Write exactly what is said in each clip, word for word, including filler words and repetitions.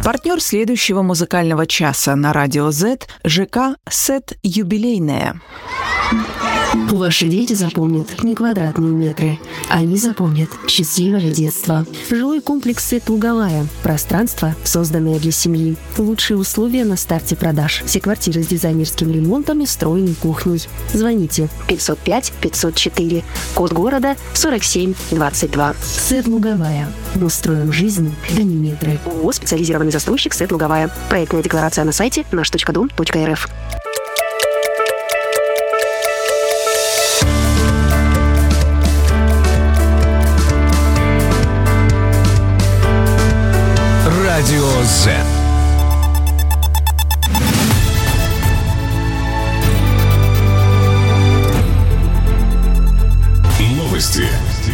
Партнер следующего музыкального часа на Радио Z – ЖК «Сет Юбилейная». Ваши дети запомнят не квадратные метры, они запомнят счастливое детство. Жилой комплекс «Сет Луговая». Пространство, созданное для семьи. Лучшие условия на старте продаж. Все квартиры с дизайнерским ремонтом и встроенной кухней. Звоните пятьсот пять пятьсот четыре. Код города сорок семь двадцать два. «Сет Луговая». Мы строим жизнь, а не метры. ООО «Специализированный застройщик «Сет Луговая». Проектная декларация на сайте наш точка дом точка эр эф. Радио Z. Новости.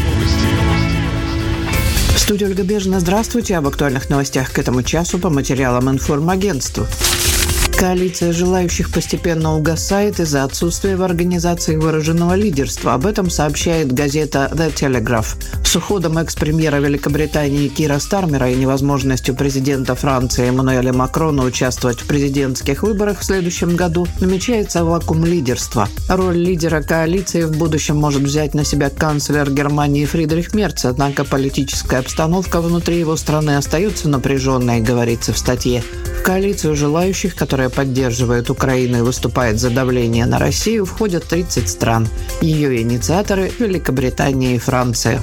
В студии Ольга Бежина. Здравствуйте. Об актуальных новостях к этому часу по материалам информагентства. Коалиция желающих постепенно угасает из-за отсутствия в организации выраженного лидерства. Об этом сообщает газета The Telegraph. С уходом экс-премьера Великобритании Кира Стармера и невозможностью президента Франции Эммануэля Макрона участвовать в президентских выборах в следующем году намечается вакуум лидерства. Роль лидера коалиции в будущем может взять на себя канцлер Германии Фридрих Мерц, однако политическая обстановка внутри его страны остается напряженной, говорится в статье. В коалицию желающих, которая поддерживает Украину и выступает за давление на Россию, входят тридцать стран. Ее инициаторы – Великобритания и Франция.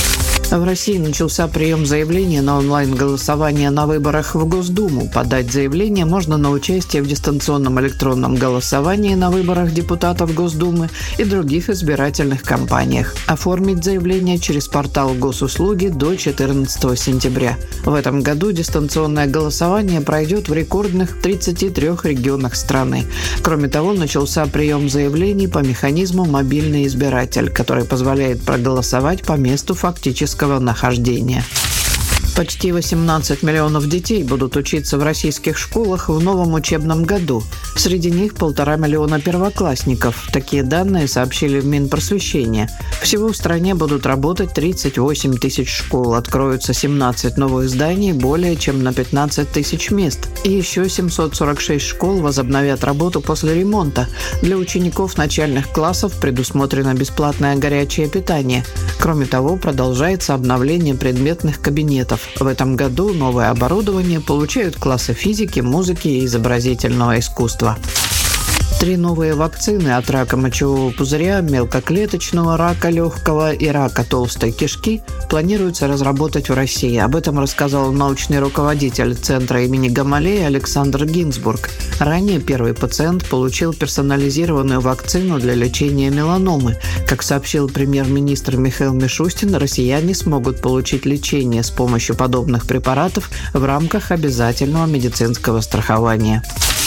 В России начался прием заявлений на онлайн-голосование на выборах в Госдуму. Подать заявление можно на участие в дистанционном электронном голосовании на выборах депутатов Госдумы и других избирательных кампаниях. Оформить заявление через портал Госуслуги до четырнадцатого сентября. В этом году дистанционное голосование пройдет в рекордных тридцати трёх регионах страны. Кроме того, начался прием заявлений по механизму «Мобильный избиратель», который позволяет проголосовать по месту фактического нахождения. Почти восемнадцать миллионов детей будут учиться в российских школах в новом учебном году. Среди них полтора миллиона первоклассников. Такие данные сообщили в Минпросвещения. Всего в стране будут работать тридцать восемь тысяч школ. Откроются семнадцать новых зданий более чем на пятнадцать тысяч мест. И еще семьсот сорок шесть школ возобновят работу после ремонта. Для учеников начальных классов предусмотрено бесплатное горячее питание. Кроме того, продолжается обновление предметных кабинетов. В этом году новое оборудование получают классы физики, музыки и изобразительного искусства. Три новые вакцины от рака мочевого пузыря, мелкоклеточного рака легкого и рака толстой кишки планируется разработать в России. Об этом рассказал научный руководитель Центра имени Гамалеи Александр Гинзбург. Ранее первый пациент получил персонализированную вакцину для лечения меланомы. Как сообщил премьер-министр Михаил Мишустин, россияне смогут получить лечение с помощью подобных препаратов в рамках обязательного медицинского страхования.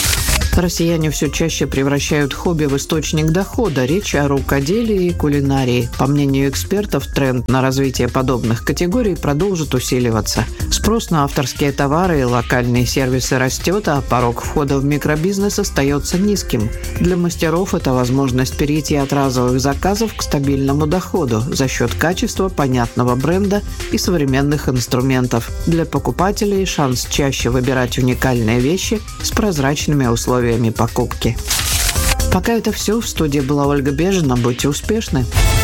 Россияне все чаще превращают хобби в источник дохода. Речь о рукоделии и кулинарии. По мнению экспертов, тренд на развитие подобных категорий продолжит усиливаться. Спрос на авторские товары и локальные сервисы растет, а порог входа в микробизнес остается низким. Для мастеров это возможность перейти от разовых заказов к стабильному доходу за счет качества, понятного бренда и современных инструментов. Для покупателей шанс чаще выбирать уникальные вещи с прозрачными условиями покупки. Пока это все. В студии была Ольга Бежина. Будьте успешны.